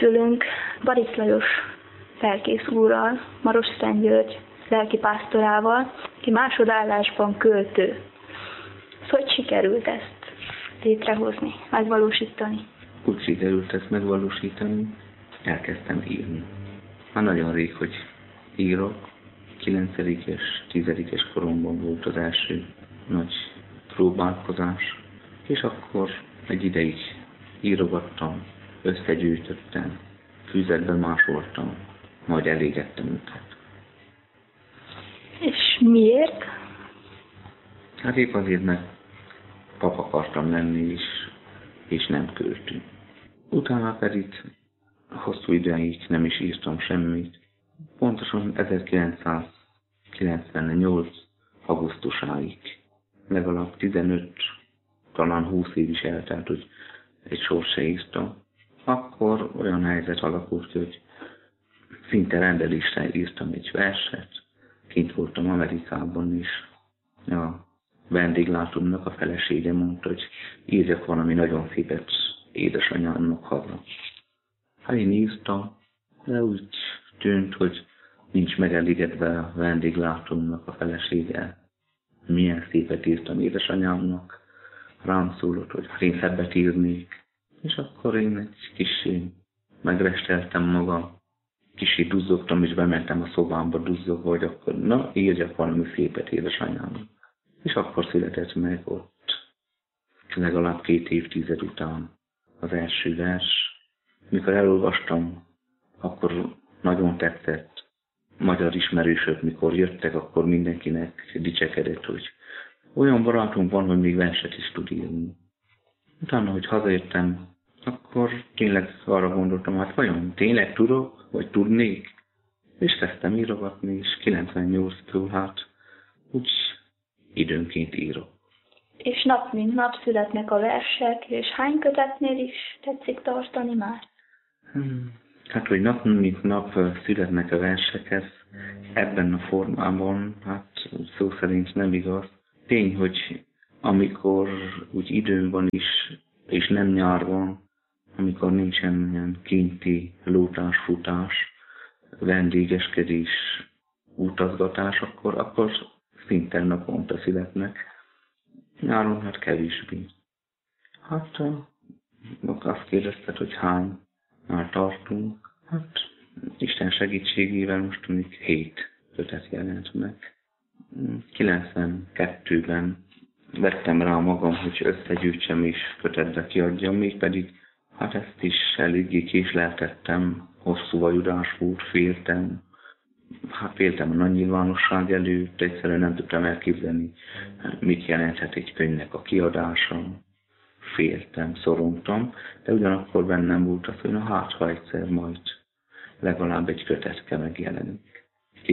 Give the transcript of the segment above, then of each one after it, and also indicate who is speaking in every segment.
Speaker 1: Készülünk Barics Lajos lelkész úrral, Marosszentgyörgy lelkipásztorával, aki másodállásban költő. Hogy sikerült ezt létrehozni, megvalósítani?
Speaker 2: Úgy sikerült ezt megvalósítani, elkezdtem írni. Már nagyon rég, hogy írok. 9-es, 10-es koromban volt az első nagy próbálkozás, és akkor egy ideig írogattam, összegyűjtöttem, füzetben másoltam, majd elégettem őket.
Speaker 1: És miért?
Speaker 2: Hát épp azért, mert pap akartam lenni, és nem költő. Utána pedig hosszú ideig nem is írtam semmit. Pontosan 1998. augusztusáig. Legalább 15, talán 20 év is eltelt, hogy egy sort se írtam. Akkor olyan helyzet alakult, hogy szinte rendelésre írtam egy verset. Kint voltam Amerikában is. A vendéglátómnak a felesége mondta, hogy írjak valami nagyon szépet édesanyámnak haza. Hát én írtam, de úgy tűnt, hogy nincs megelégedve a vendéglátómnak a felesége. Milyen szépet írtam édesanyámnak. Rám szólott, hogy én szebbet írnék. És akkor én egy kicsi megresteltem magam. Kicsi duzzogtam, és bementem a szobámba duzzogva, hogy akkor na, írjak valami szépet édesanyámnak. És akkor született meg ott legalább 2 évtized után az első vers. Mikor elolvastam, akkor nagyon tetszett. Magyar ismerősök, mikor jöttek, akkor mindenkinek dicsekedett, hogy olyan barátunk van, hogy még verset is tud írni. Utána, hogy hazajöttem, akkor tényleg arra gondoltam, hát vajon tényleg tudok, vagy tudnék? És kezdtem írogatni, és 98-től hát úgy időnként írok.
Speaker 1: És nap mint nap születnek a versek, és hány kötetnél is tetszik tartani már?
Speaker 2: Hát, hogy nap mint nap születnek a versek, ez ebben a formában, hát szó szerint nem igaz. Tény, hogy amikor úgy időm van is, és nem nyár van, amikor nincsen ilyen kinti lótás, futás, vendégeskedés, utazgatás, akkor szinte naponta születnek. Nyáron hát kevésbé. Hát azt kérdezted, hogy hány már tartunk. Hát Isten segítségével most még 7 kötet jelent meg. 92-ben vettem rá magam, hogy összegyűjtsem és kötetbe kiadjam, mégpedig hát ezt is eléggé késleltettem, hosszú vajudás volt, féltem. Hát féltem a nagy nyilvánosság előtt, egyszerűen nem tudtam elképzelni, mit jelenthet egy könyvnek a kiadása. Féltem, szorongtam, de ugyanakkor bennem volt az, hogy hát ha egyszer majd legalább egy kötetke megjelenik.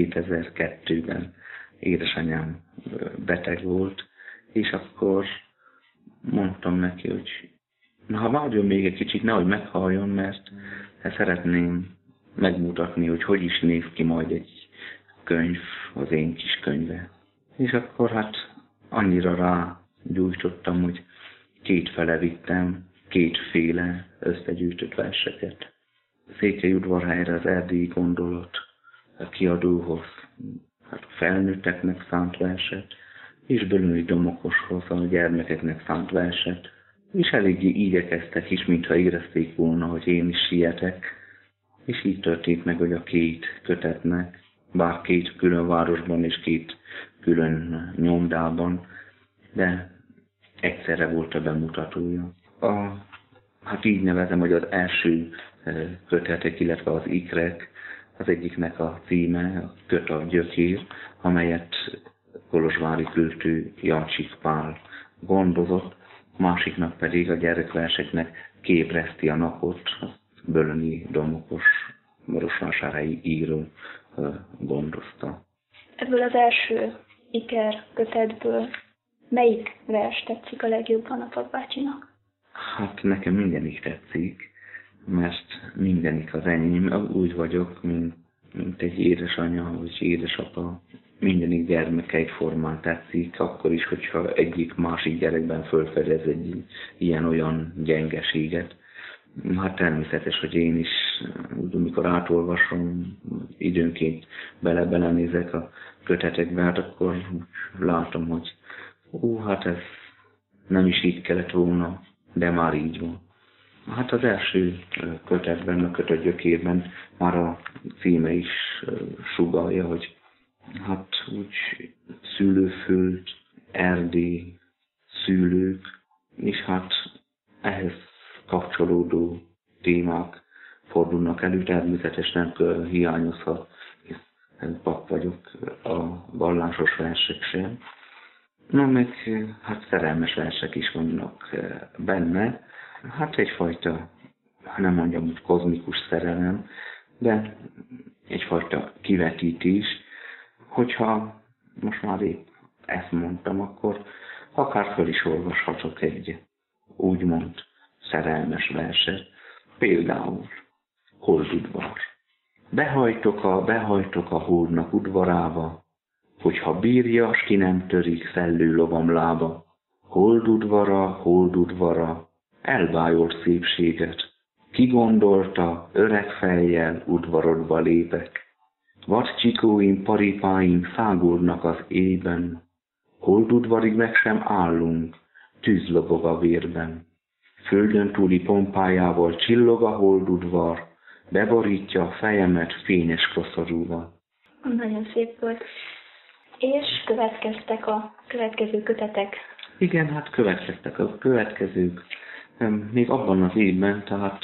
Speaker 2: 2002-ben édesanyám beteg volt, és akkor mondtam neki, hogy ha várjon még egy kicsit, nehogy meghalljon, mert szeretném megmutatni, hogy is néz ki majd egy könyv, az én kis könyve. És akkor hát annyira rágyújtottam, hogy 2 fele vittem, 2 féle összegyűjtött verseket. Székelyudvarhelyre az Erdélyi Gondolat a kiadóhoz, hát a felnőtteknek szánt verset, és Bölöni Domokoshoz a gyermekeknek szánt verset, és eléggé igyekeztek is, mintha érezték volna, hogy én is sietek, és így történt meg, hogy a 2 kötetnek, bár 2 külön városban és 2 külön nyomdában, de egyszerre volt a bemutatója. Hát így nevezem, hogy az első kötetek, illetve az ikrek, az egyiknek a címe, a Köt a gyökér, amelyet kolozsvári költő Jancsik Pál gondozott, másiknak pedig a gyerekverseknek Kébreszti a napot, Bölöni Domokos marosvásárhelyi író gondozta.
Speaker 1: Ebből az első iker kötetből melyik vers tetszik a legjobban a papbácsinak?
Speaker 2: Hát nekem mindenik tetszik, mert mindenik az enyém. Úgy vagyok, mint egy édesanyja, vagy édesapa. Mindenik gyermeke egyformán tetszik, akkor is, hogyha egyik másik gyerekben felfedez egy ilyen-olyan gyengeséget. Hát természetes, hogy én is, amikor átolvasom, időnként belenézek a kötetekbe, hát akkor látom, hogy hát ez nem is így kellett volna, de már így van. Hát az első kötetben, a kötet gyökérben már a címe is sugallja, hogy hát úgy szülőföld, Erdély, szülők, és hát ehhez kapcsolódó témák fordulnak elő, természetesen hiányozhat, hiszen pap vagyok, a vallásos versek sem. No, meg hát szerelmes versek is vannak benne, hát egyfajta, nem mondjam, hogy kozmikus szerelem, de egyfajta kivetítés, hogyha most már épp ezt mondtam, akkor akár föl is olvashatok egy úgymond szerelmes verset, például Holdudvar. Behajtok a holdnak udvarába, hogyha bírja, s ki nem törik szellő lovam lába. Holdudvara, elbájol szépséget, ki gondolta, öreg fejjel udvarodba lépek. Vadcsikóim, paripáim szágulnak az éjben, holdudvarig meg sem állunk, tűz lobog a vérben. Földön túli pompájával csillog a holdudvar, beborítja a fejemet fényes koszorúval.
Speaker 1: Nagyon szép volt. És következtek a következő kötetek.
Speaker 2: Igen, hát következtek a következők. Még abban az évben, tehát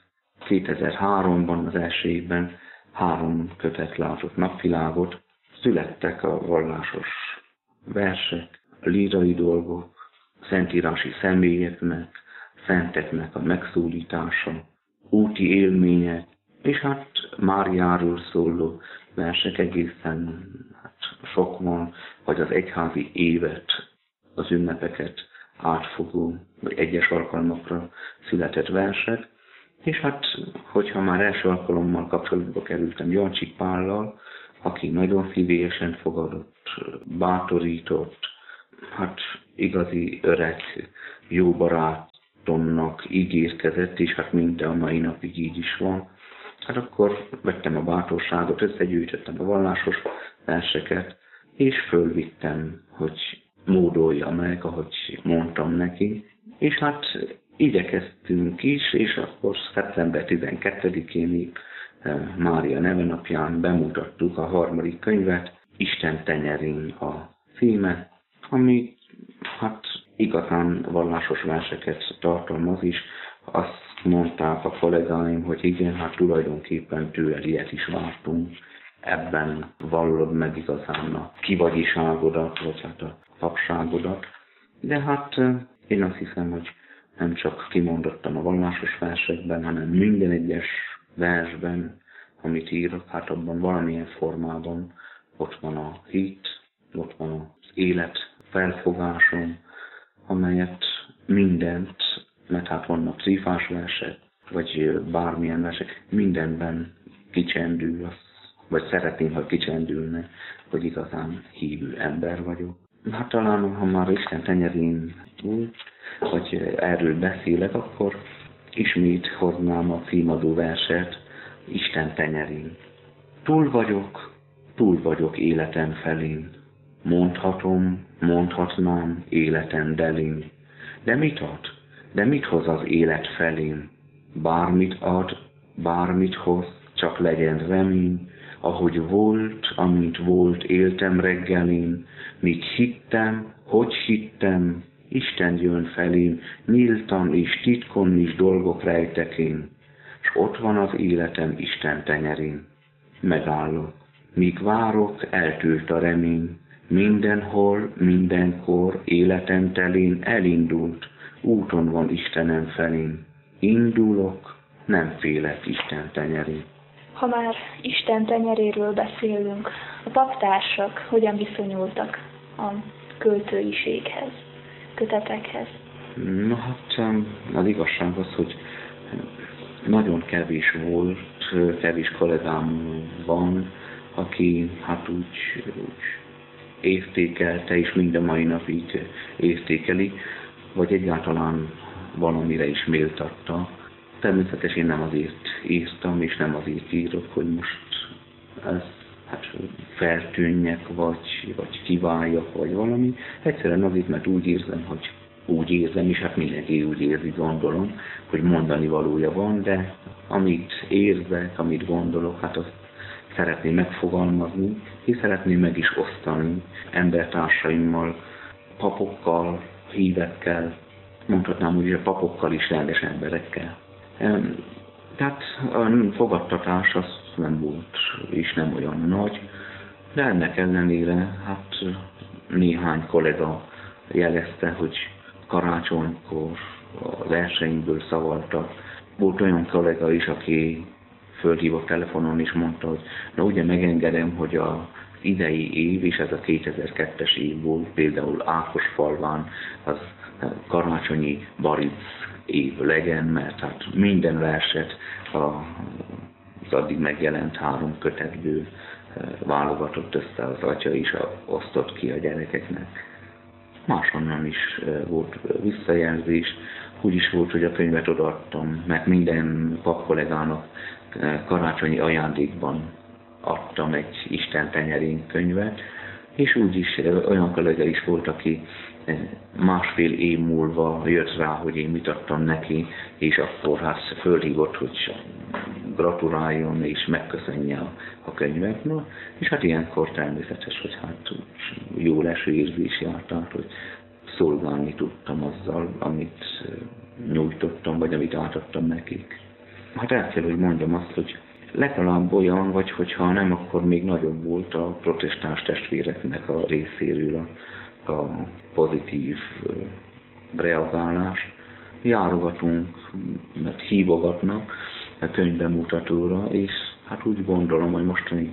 Speaker 2: 2003-ban, az első évben 3 kötet látott napvilágot. Születtek a vallásos versek, a lírai dolgok, szentírási személyeknek, szenteknek a megszólítása, úti élmények, és hát Máriáról szóló versek egészen sok van, vagy az egyházi évet, az ünnepeket átfogó, vagy egyes alkalmakra született versek. És hát, hogyha már első alkalommal kapcsolatba kerültem Jancsik Pállal, aki nagyon szívélyesen fogadott, bátorított, hát igazi öreg, jó barátomnak ígérkezett, és hát minden a mai napig így is van. Hát akkor vettem a bátorságot, összegyűjtöttem a vallásos verseket, és fölvittem, hogy módolja meg, ahogy mondtam neki. És hát igyekeztünk is, és akkor szeptember 12-én Mária nevenapján bemutattuk a 3. könyvet, Isten tenyerén a címe, ami hát igazán vallásos verseket tartalmaz is. Azt mondták a kollégáim, hogy igen, hát tulajdonképpen tőle ilyet is vártunk. Ebben vallod meg igazán a kivagyiságodat, vagy hát a papságodat. De hát én azt hiszem, hogy nem csak kimondottam a vallásos versekben, hanem minden egyes versben, amit írok, hát abban valamilyen formában ott van a hit, ott van az élet felfogásom, amelyet mindent, mert hát vannak trífás versek, vagy bármilyen versek, mindenben kicsendül, vagy szeretném, ha kicsendülne, hogy igazán hívő ember vagyok. Hát talán, ha már Isten tenyerén vagy erről beszélek, akkor ismét hoznám a címadó verset, Isten tenyerén. Túl vagyok életem felén, mondhatnám életem delén. De mit hoz az élet felén? Bármit ad, bármit hoz, csak legyen remény, ahogy volt, amint volt, éltem reggelén, mit hittem, hogy hittem, Isten jön felém, nyíltan és titkon is dolgok rejtek én, s ott van az életem Isten tenyerén. Megállok, míg várok, eltűnt a remény, mindenhol, mindenkor, életem telén elindult, úton van Istenem felén. Indulok, nem félek Isten tenyerén.
Speaker 1: Ha már Isten tenyeréről beszélünk, a paptársak hogyan viszonyultak a költőiséghez, kötetekhez?
Speaker 2: Na hát az igazság az, hogy nagyon kevés kollégám van, aki hát úgy értékelte, és mind a mai napig értékeli, vagy egyáltalán valamire is méltatta. Természetesen én nem azért írtam, és nem azért írok, hogy most ez feltűnjek, vagy kiváljak, vagy valami. Egyszerűen azért, mert úgy érzem, és hát mindenki úgy érzi, gondolom, hogy mondani valója van, de amit érzek, amit gondolok, hát azt szeretném megfogalmazni, és szeretném meg is osztani embertársaimmal, papokkal, hívekkel, mondhatnám úgy, a papokkal is, rendes emberekkel. Tehát a fogadtatás az nem volt, és nem olyan nagy, de ennek ellenére hát néhány kollega jelezte, hogy karácsonykor a versenyből szavaltak. Volt olyan kollega is, aki fölhívott telefonon és mondta, hogy na ugye megengedem, hogy az idei év, és ez a 2002-es év volt, például Ákosfalván az karácsonyi baric év legyen, mert hát minden verset az addig megjelent 3 kötetből válogatott össze az atya is, osztott ki a gyerekeknek. Máshonnan is volt visszajelzés, úgy is volt, hogy a könyvet odaadtam, mert minden papkollégának karácsonyi ajándékban adtam egy Isten tenyerén könyvet, és úgy is olyan kollega is volt, aki másfél év múlva jött rá, hogy én mit adtam neki, és akkor hát fölhívott, hogy gratuláljon és megköszönje a könyvet. Na, és hát ilyenkor természetes, hogy hát jó leső érzés járt át, hogy szolgálni tudtam azzal, amit nyújtottam, vagy amit átadtam nekik. Hát el kell, hogy mondjam azt, hogy legalább olyan, vagy hogyha nem, akkor még nagyobb volt a protestáns testvéreknek a részéről a pozitív reagálás. Járogatunk, mert hívogatnak a könyvbemutatóra, és hát úgy gondolom, hogy mostanig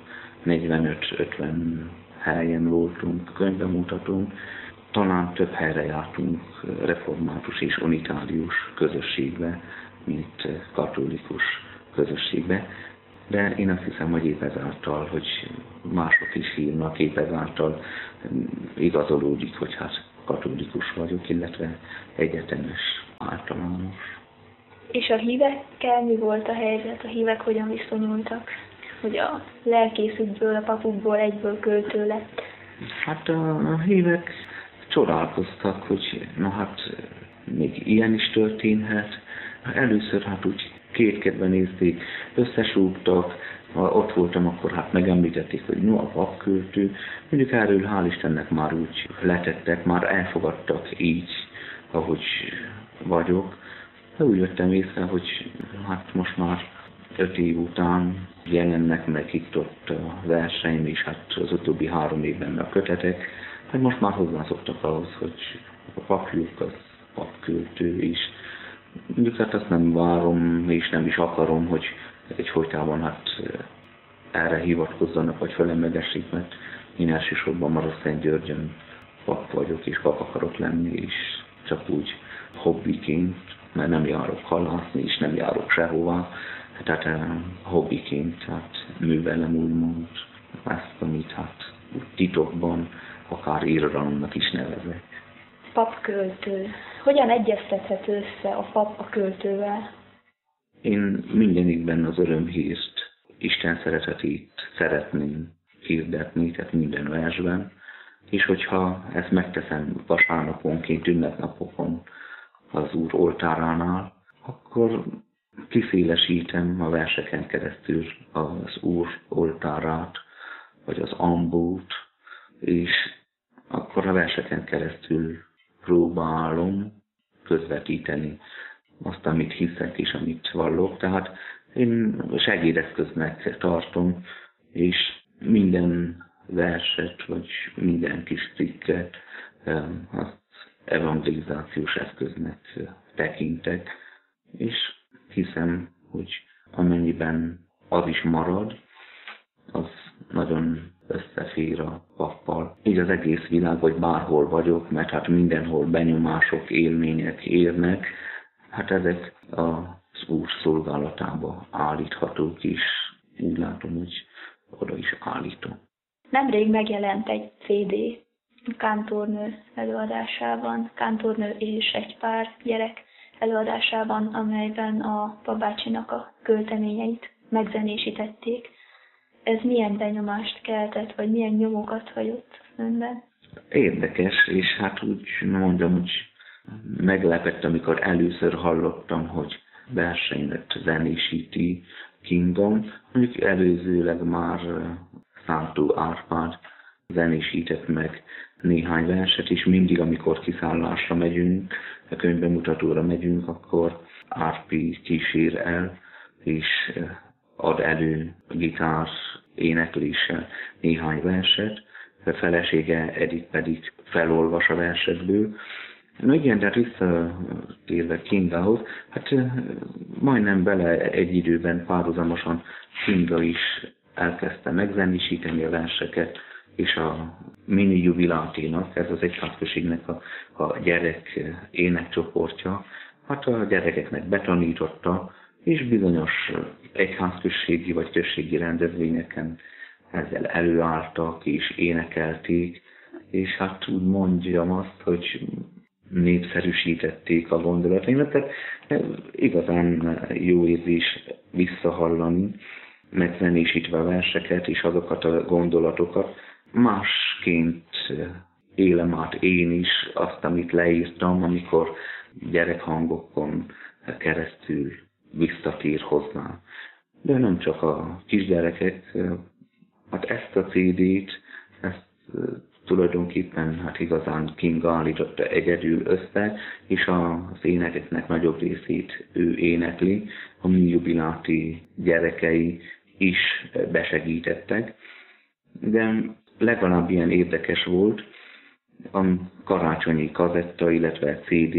Speaker 2: 45-50 helyen voltunk könyvbemutatón, talán több helyre jártunk református és unitárius közösségbe, mint katolikus közösségbe, de én azt hiszem, hogy épp ezáltal, hogy mások is hívnak, épp ezáltal igazolódik, hogy hát katolikus vagyok, illetve egyetemes, általános.
Speaker 1: És a hívekkel mi volt a helyzet? A hívek hogyan viszonyultak? Hogy a lelkészükből, a papukból egyből költő lett?
Speaker 2: Hát a hívek csodálkoztak, hogy na hát még ilyen is történhet. Először hát úgy kétkedve nézték, összesúgtak, ott voltam, akkor hát megemlítették, hogy no, a papköltő. Mondjuk erről hál' Istennek már úgy letettek, már elfogadtak így, ahogy vagyok. De úgy jöttem észre, hogy hát most már 5 év után jelennek meg itt ott a verseim, és hát az utóbbi 3 évben a kötetek, hát most már hozzászoktak ahhoz, hogy a papjuk az papköltő is. Mondjuk hát azt nem várom, és nem is akarom, hogy egyfolytában hát erre hivatkozzanak, vagy felemlegessék, mert én elsősorban Maroszt-Szentgyörgyön pap vagyok, és pap akarok lenni, és csak úgy hobbiként, mert nem járok halászni, és nem járok sehová, tehát hobbiként hát művelem úgymond ezt, amit hát titokban akár irodalomnak is nevezek.
Speaker 1: Papköltő. Hogyan egyeztethető össze a pap a költővel?
Speaker 2: Én mindenikben az örömhírt, Isten szeretetét szeretném hirdetni, tehát minden versben, és hogyha ezt megteszem vasárnaponként, ünnepnapokon az Úr oltáránál, akkor kiszélesítem a verseken keresztül az Úr oltárát, vagy az ambót, és akkor a verseken keresztül próbálom közvetíteni azt, amit hiszek és amit vallok. Tehát én segédeszköznek tartom, és minden verset, vagy minden kis cikket azt evangelizációs eszköznek tekintek, és hiszem, hogy amennyiben az is marad, az nagyon összefér a pappal. Így az egész világ, vagy bárhol vagyok, mert hát mindenhol benyomások, élmények érnek, hát ezek az Úr szolgálatába állíthatók is. Úgy látom, hogy oda is állítom.
Speaker 1: Nemrég megjelent egy CD a kántornő előadásában, kántornő és egy pár gyerek előadásában, amelyben a papbácsinak a költeményeit megzenésítették. Ez milyen benyomást keltett, vagy milyen nyomokat hagyott önben?
Speaker 2: Érdekes, és hát úgy mondom, hogy meglepett, amikor először hallottam, hogy versenyet zenésíti Kinga. Mondjuk előzőleg már Szántó Árpád zenésített meg néhány verset, és mindig, amikor kiszállásra megyünk, a könyvbemutatóra megyünk, akkor Árpi kísér el, és ad elő gitár énekléssel néhány verset, a felesége Edith pedig felolvas a versekből. Na igen, tehát visszatérve Kingához, hát majdnem bele egy időben párhuzamosan Kinga is elkezdte megzenésíteni a verseket, és a Mini Jubiláténak, ez az egyházközségnek a gyerek énekcsoportja, hát a gyerekeknek betanította, és bizonyos egyházközségi vagy községi rendezvényeken ezzel előálltak és énekelték, és hát úgy mondjam azt, hogy népszerűsítették a gondolataimat, tehát igazán jó érzés visszahallani, megzenésítve a verseket és azokat a gondolatokat. Másként élem át én is azt, amit leírtam, amikor gyerekhangokon keresztül visszatér hozzá. De nem csak a kisgyerekek, hát ezt a CD-t, ezt tulajdonképpen hát igazán Kinga állította egyedül össze, és az énekeknek nagyobb részét ő énekli, a mi jubiláti gyerekei is besegítettek, de legalább ilyen érdekes volt a karácsonyi kazetta, illetve CD,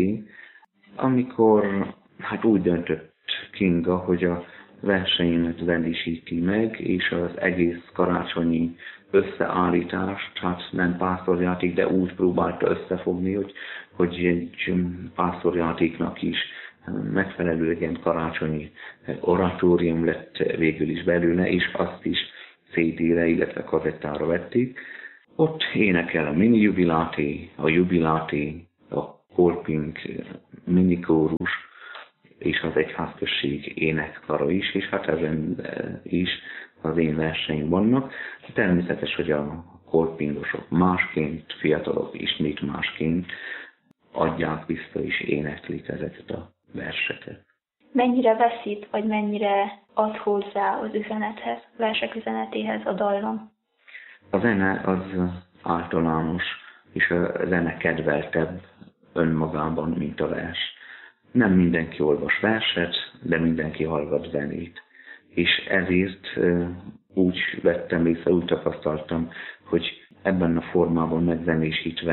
Speaker 2: amikor hát úgy döntött Kinga, hogy a versenyemet zenésíti meg, és az egész karácsonyi összeállítást, hát nem pásztorjáték, de úgy próbálta összefogni, hogy egy pásztorjátéknak is megfelelő legyen, karácsonyi oratórium lett végül is belőle, és azt is CD-re, illetve kazettára vették. Ott énekel a mini jubiláté, a jubiláté, a Kolping minikórus, és az egyházközség énekkara is, és hát ezen is az én versenyem vannak. Természetes, hogy a kolpingosok másként, fiatalok ismét másként adják vissza és éneklik ezeket a verseket.
Speaker 1: Mennyire veszít, vagy mennyire ad hozzá az üzenethez, versek üzenetéhez a dallam?
Speaker 2: A zene az általános, és a zene kedveltebb önmagában, mint a vers. Nem mindenki olvas verset, de mindenki hallgat zenét. És ezért úgy vettem észre, úgy tapasztaltam, hogy ebben a formában megzenésítve,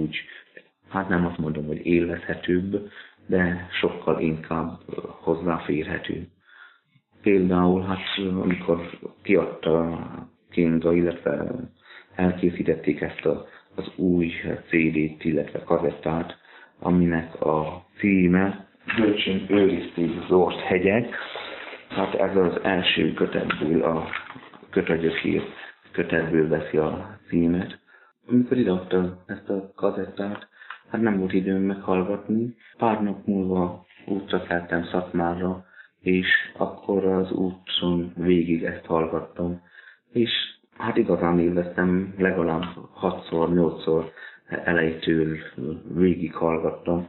Speaker 2: hát nem azt mondom, hogy élvezhetőbb, de sokkal inkább hozzáférhető. Például, hát amikor kiadta Kinga, illetve elkészítették ezt az új CD-t, illetve kazettát, aminek a címe Bölcsön őrizték Zord hegyek. Hát ez az első kötetből, a Kötögyökír kötetből veszi a címet. Amikor ideadta ezt a kazettát, hát nem volt időm meghallgatni. Pár nap múlva útra keltem Szatmárra, és akkor az úton végig ezt hallgattam. És hát igazán élveztem, legalább 6-8-szor elejétől végig hallgattam,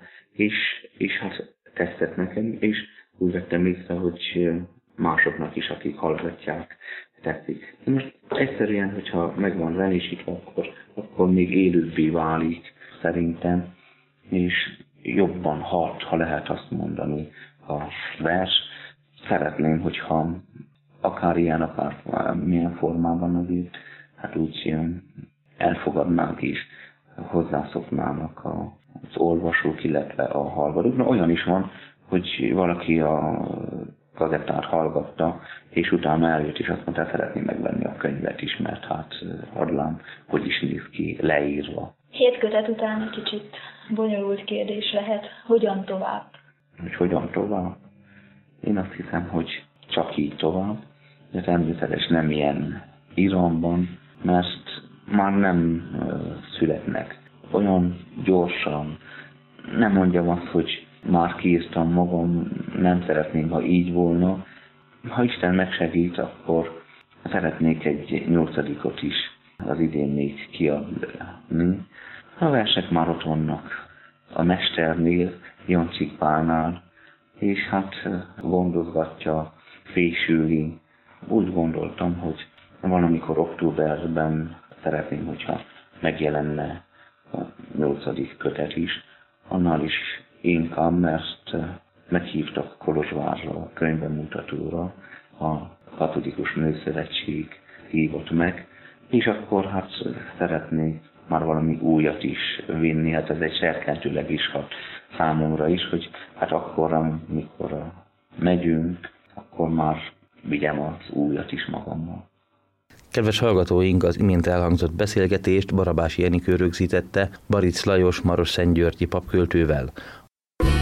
Speaker 2: és hát tetszett nekem, és úgy vettem észre, hogy másoknak is, akik hallgatják, tetszik. Most egyszerűen, hogyha meg van zenésítve, akkor még élőbbé válik szerintem, és jobban hat, ha lehet azt mondani, a vers. Szeretném, hogyha akár ilyen, akár milyen formában azért, hát úgy elfogadnánk is, hozzászoknának az olvasók, illetve a hallgatók. Na, olyan is van, hogy valaki a kazettát hallgatta, és utána eljött, és azt mondta, szeretném megvenni a könyvet is, mert hát adlám, hogy is néz ki leírva.
Speaker 1: 7 kötet után egy kicsit bonyolult kérdés lehet, hogyan tovább?
Speaker 2: Hogy hogyan tovább? Én azt hiszem, hogy csak így tovább, de természetesen nem ilyen iramban, mert már nem születnek olyan gyorsan. Nem mondjam azt, hogy már kiírtam magam, nem szeretném, ha így volna. Ha Isten megsegít, akkor szeretnék egy 8-ot is az idén még kiadni. A versek már ott vannak a mesternél, Jancsik Pálnál, és hát gondozgatja, fésüli. Úgy gondoltam, hogy valamikor októberben szeretném, hogyha megjelenne a 8. kötet is, annál is inkább, mert meghívtak Kolozsvárra a könyvbemutatóra, a Katolikus Nőszövetség hívott meg, és akkor hát szeretnék már valami újat is vinni, hát ez egy serkentőleg is hat számomra is, hogy hát akkor, amikor megyünk, akkor már vigyem az újat is magammal.
Speaker 3: Kedves hallgatóink, az imént elhangzott beszélgetést Barabási Enikő rögzítette Barics Lajos marosszentgyörgyi papköltővel.